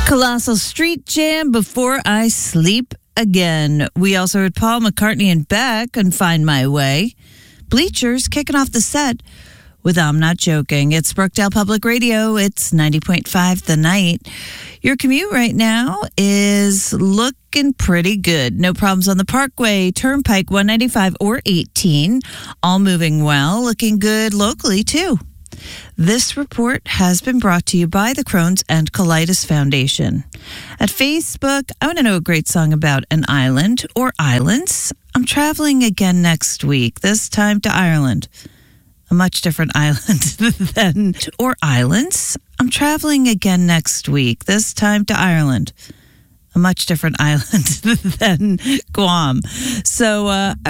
Colossal Street Jam, Before I Sleep Again. We also heard Paul McCartney and Beck and Find My Way. Bleachers kicking off the set with I'm Not Joking. It's Brookdale Public Radio. It's 90.5 The Night. Your commute right now is looking pretty good. No problems on the Parkway, Turnpike, 195 or 18. All moving well. Looking good locally, too. This report has been brought to you by the Crohn's and Colitis Foundation. At Facebook, I want to know a great song about an island or islands. I'm traveling again next week, this time to Ireland. A much different island than, or islands. I'm traveling again next week, this time to Ireland. A much different island than Guam. So,